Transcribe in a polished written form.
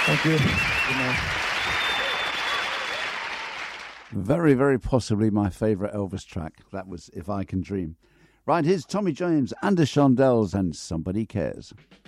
Thank you. Good night. Very, very possibly my favourite Elvis track. That was If I Can Dream. Right, here's Tommy James and the Shondells and Somebody Cares.